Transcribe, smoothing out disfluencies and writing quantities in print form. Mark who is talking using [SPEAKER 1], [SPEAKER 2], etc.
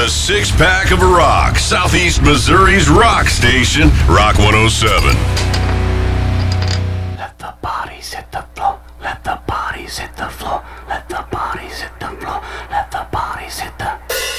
[SPEAKER 1] a six-pack of rock. Southeast Missouri's rock station, Rock 107.
[SPEAKER 2] Let the bodies hit the floor. Let the bodies hit the floor.